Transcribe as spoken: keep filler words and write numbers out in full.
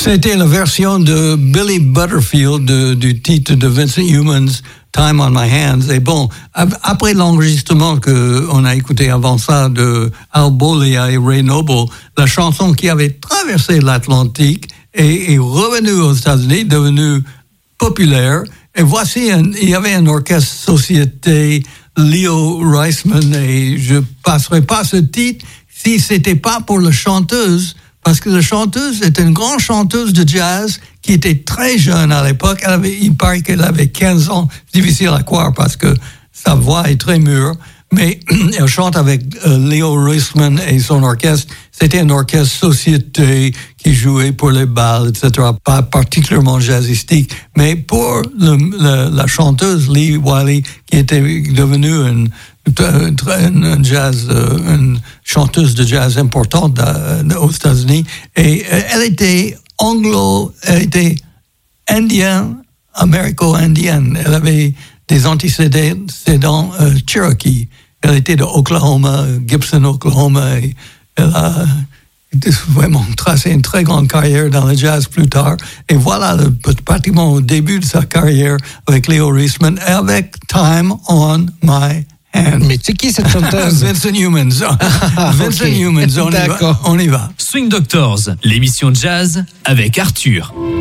C'était la version de Billy Butterfield de, du titre de Vincent Youmans, Time on My Hands. Et bon, après l'enregistrement qu'on a écouté avant ça de Al Bolea et Ray Noble, la chanson qui avait traversé l'Atlantique est, est revenue aux États-Unis, devenue populaire. Et voici, un, il y avait un orchestre société, Leo Reisman, et je passerai pas ce titre si c'était pas pour la chanteuse, parce que la chanteuse est une grande chanteuse de jazz qui était très jeune à l'époque. Elle avait, il paraît qu'elle avait quinze ans. Difficile à croire parce que sa voix est très mûre. Mais elle chante avec euh, Leo Reisman et son orchestre. C'était un orchestre société qui jouait pour les bals, et cetera. Pas particulièrement jazzistique. Mais pour le, le, la chanteuse Lee Wiley, qui était devenue une, une, une jazz, une chanteuse de jazz importante aux États-Unis, et elle était anglo, elle était indienne, américo-indienne. Elle avait des antécédents euh, Cherokee. Elle était de Oklahoma, Gibson, Oklahoma. Et elle a vraiment tracé une très grande carrière dans le jazz plus tard. Et voilà, le, pratiquement au début de sa carrière avec Leo Reisman, avec Time on My Hand. Mais c'est qui cette chanteuse? Vincent Youmans. Vincent okay. Youmans, on y va. On y va. Swing Doctors, l'émission jazz avec Arthur.